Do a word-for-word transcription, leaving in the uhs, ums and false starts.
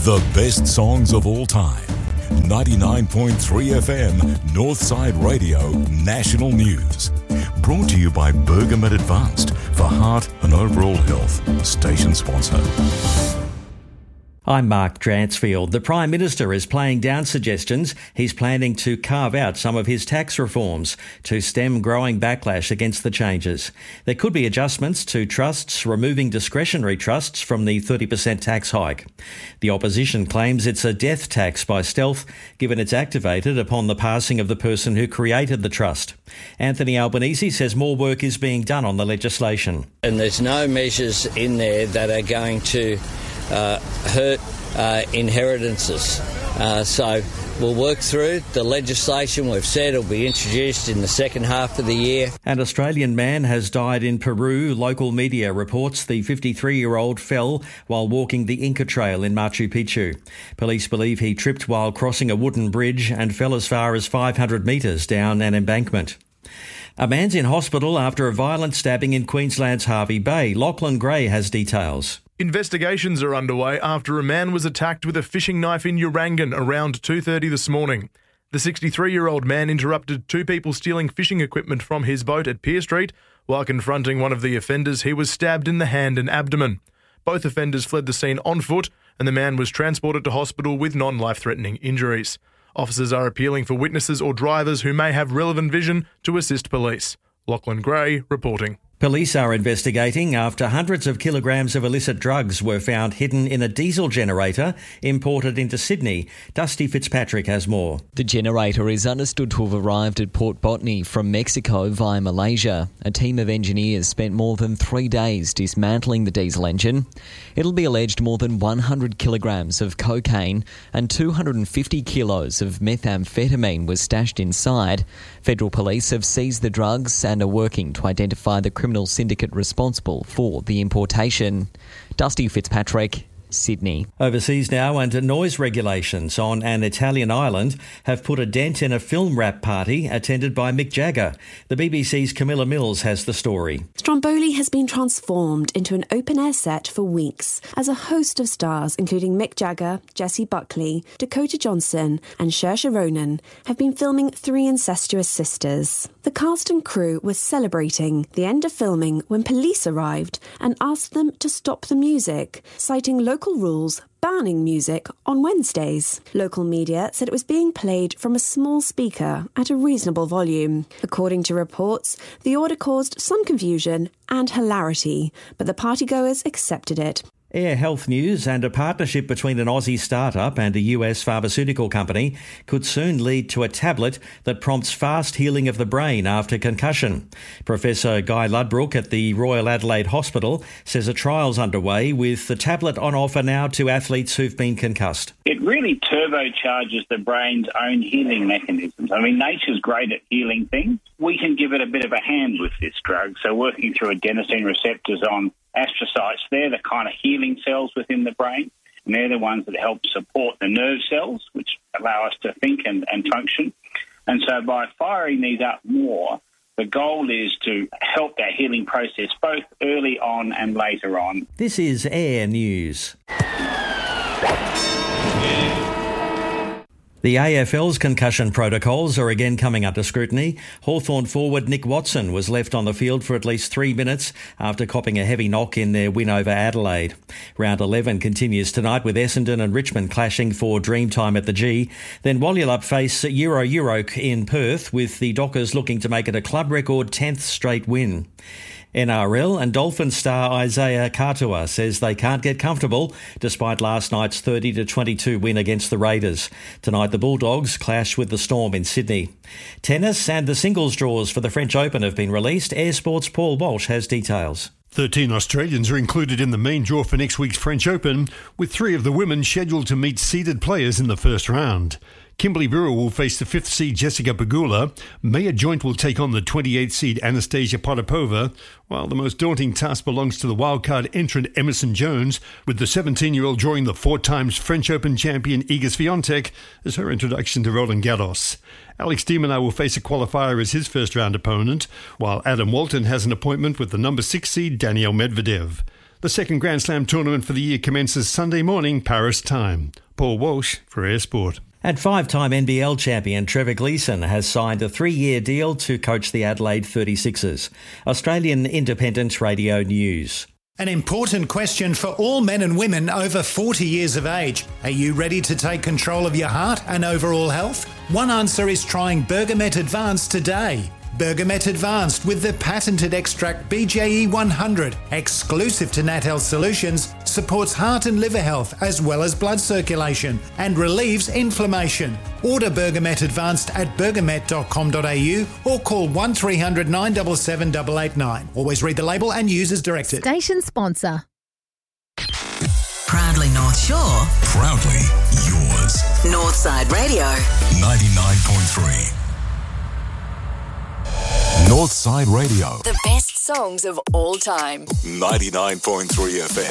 The best songs of all time. ninety-nine point three F M, Northside Radio, National News. Brought to you by Bergamet Advanced for heart and overall health. Station sponsor. I'm Mark Dransfield. The Prime Minister is playing down suggestions he's planning to carve out some of his tax reforms to stem growing backlash against the changes. There could be adjustments to trusts, removing discretionary trusts from the thirty percent tax hike. The opposition claims it's a death tax by stealth, given it's activated upon the passing of the person who created the trust. Anthony Albanese says more work is being done on the legislation. And there's no measures in there that are going to Uh, hurt uh, inheritances. Uh, so we'll work through the legislation. We've said it'll be introduced in the second half of the year. An Australian man has died in Peru. Local media reports the fifty-three-year-old fell while walking the Inca Trail in Machu Picchu. Police believe he tripped while crossing a wooden bridge and fell as far as five hundred metres down an embankment. A man's in hospital after a violent stabbing in Queensland's Hervey Bay. Lachlan Gray has details. Investigations are underway after a man was attacked with a fishing knife in Urangan around two thirty this morning. The sixty-three-year-old man interrupted two people stealing fishing equipment from his boat at Pier Street. While confronting one of the offenders, he was stabbed in the hand and abdomen. Both offenders fled the scene on foot, and the man was transported to hospital with non-life-threatening injuries. Officers are appealing for witnesses or drivers who may have relevant vision to assist police. Lachlan Gray reporting. Police are investigating after hundreds of kilograms of illicit drugs were found hidden in a diesel generator imported into Sydney. Dusty Fitzpatrick has more. The generator is understood to have arrived at Port Botany from Mexico via Malaysia. A team of engineers spent more than three days dismantling the diesel engine. It'll be alleged more than one hundred kilograms of cocaine and two hundred fifty kilos of methamphetamine was stashed inside. Federal police have seized the drugs and are working to identify the criminal syndicate responsible for the importation. Dusty Fitzpatrick, Sydney. Overseas now, and noise regulations on an Italian island have put a dent in a film wrap party attended by Mick Jagger. The B B C's Camilla Mills has the story. Stromboli has been transformed into an open-air set for weeks as a host of stars, including Mick Jagger, Jessie Buckley, Dakota Johnson and Saoirse Ronan, have been filming Three Incestuous Sisters. The cast and crew were celebrating the end of filming when police arrived and asked them to stop the music, citing local Local rules banning music on Wednesdays. Local media said it was being played from a small speaker at a reasonable volume. According to reports, the order caused some confusion and hilarity, but the partygoers accepted it. Air health news, and a partnership between an Aussie startup and a U S pharmaceutical company could soon lead to a tablet that prompts fast healing of the brain after concussion. Professor Guy Ludbrook at the Royal Adelaide Hospital says a trial's underway with the tablet on offer now to athletes who've been concussed. It really turbocharges the brain's own healing mechanisms. I mean, nature's great at healing things. We can give it a bit of a hand with this drug. So working through adenosine receptors on astrocytes, they're the kind of healing cells within the brain, and they're the ones that help support the nerve cells, which allow us to think and, and function. And so by firing these up more, the goal is to help that healing process both early on and later on. This is Air News. The A F L's concussion protocols are again coming under scrutiny. Hawthorn forward Nick Watson was left on the field for at least three minutes after copping a heavy knock in their win over Adelaide. Round eleven continues tonight with Essendon and Richmond clashing for Dreamtime at the G. Then Walyalup face Euro Euroke in Perth, with the Dockers looking to make it a club record tenth straight win. N R L and Dolphins star Isaiah Katua says they can't get comfortable despite last night's thirty to twenty-two win against the Raiders. Tonight the Bulldogs clash with the Storm in Sydney. Tennis and the singles draws for the French Open have been released. Air Sports' Paul Walsh has details. thirteen Australians are included in the main draw for next week's French Open, with three of the women scheduled to meet seeded players in the first round. Kimberly Brewer will face the fifth seed Jessica Pegula. Maya Joint will take on the twenty-eighth seed Anastasia Potapova, while the most daunting task belongs to the wildcard entrant Emerson Jones, with the seventeen-year-old drawing the four times French Open champion Iga Swiatek as her introduction to Roland Garros. Alex de Minaur will face a qualifier as his first-round opponent, while Adam Walton has an appointment with the number six seed Daniel Medvedev. The second Grand Slam tournament for the year commences Sunday morning, Paris time. Paul Walsh for Air Sport. And five-time N B L champion Trevor Gleeson has signed a three-year deal to coach the Adelaide thirty-sixers. Australian Independence Radio News. An important question for all men and women over forty years of age. Are you ready to take control of your heart and overall health? One answer is trying Bergamet Advanced today. Bergamet Advanced with the patented extract B J E one hundred, exclusive to Nat Health Solutions, supports heart and liver health as well as blood circulation and relieves inflammation. Order Bergamet Advanced at bergamet dot com dot a u or call one three hundred nine seven seven eight eight nine. Always read the label and use as directed. Station sponsor. Proudly North Shore. Proudly yours. Northside Radio. ninety-nine point three. Northside Radio. The best songs of all time. ninety-nine point three F M.